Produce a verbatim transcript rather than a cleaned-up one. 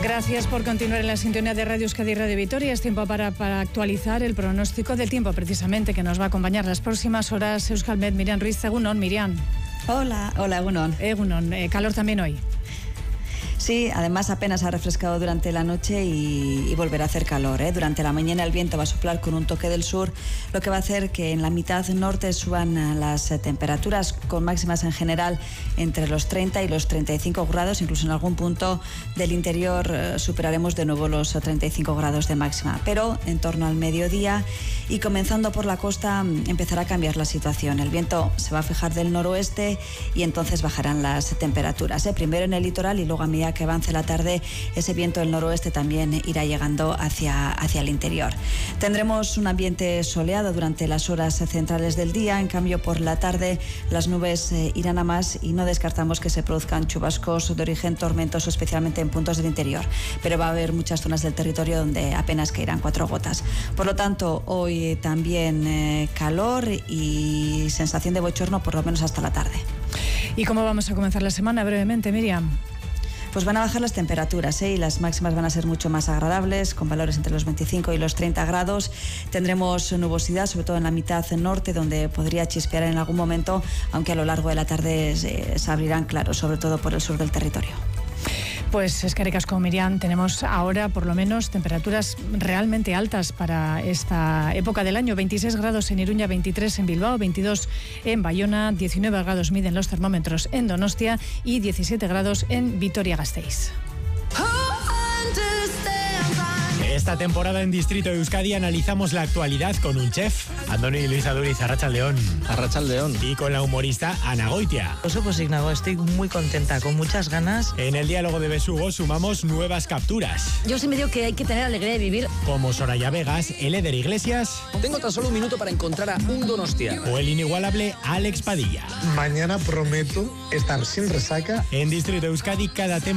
Gracias por continuar en la sintonía de Radio Euskadi y Radio Vitoria. Es tiempo para, para actualizar el pronóstico del tiempo, precisamente, que nos va a acompañar las próximas horas. Euskalmet, Miriam Ruiz, Egunon, Miriam. Hola, hola, Egunon. Egunon, eh, calor también hoy. Sí, además apenas ha refrescado durante la noche y, y volverá a hacer calor, ¿eh? Durante la mañana el viento va a soplar con un toque del sur, lo que va a hacer que en la mitad norte suban las eh, temperaturas, con máximas en general entre los treinta y los treinta y cinco grados, incluso en algún punto del interior eh, superaremos de nuevo los treinta y cinco grados de máxima. Pero en torno al mediodía y comenzando por la costa empezará a cambiar la situación. El viento se va a fijar del noroeste y entonces bajarán las temperaturas, ¿eh? Primero en el litoral y luego a medida que avance la tarde, ese viento del noroeste también irá llegando hacia, hacia el interior. Tendremos un ambiente soleado durante las horas centrales del día, en cambio por la tarde las nubes eh, irán a más y no descartamos que se produzcan chubascos de origen tormentoso, especialmente en puntos del interior, pero va a haber muchas zonas del territorio donde apenas caerán cuatro gotas. Por lo tanto, hoy también eh, calor y sensación de bochorno por lo menos hasta la tarde. ¿Y cómo vamos a comenzar la semana brevemente, Miriam? Pues van a bajar las temperaturas, ¿eh? Y las máximas van a ser mucho más agradables, con valores entre los veinticinco y los treinta grados. Tendremos nubosidad, sobre todo en la mitad norte, donde podría chispear en algún momento, aunque a lo largo de la tarde eh, se abrirán claros, sobre todo por el sur del territorio. Pues es que Recasco, Miriam, tenemos ahora por lo menos temperaturas realmente altas para esta época del año. veintiséis grados en Iruña, veintitrés en Bilbao, veintidós en Bayona, diecinueve grados miden los termómetros en Donostia y diecisiete grados en Vitoria-Gasteiz. Esta temporada en Distrito Euskadi analizamos la actualidad con un chef, Andoni Luis Aduriz, Arratsaldeon. Arratsaldeon. Y con la humorista Ana Goitia. Oso pozik nago, estoy muy contenta, con muchas ganas. En el diálogo de Besugo sumamos nuevas capturas. Yo sí me digo que hay que tener alegría de vivir. Como Soraya Vegas, el Eder Iglesias. Tengo tan solo un minuto para encontrar a un donostia. O el inigualable Alex Padilla. Mañana prometo estar sin resaca. En Distrito Euskadi cada temporada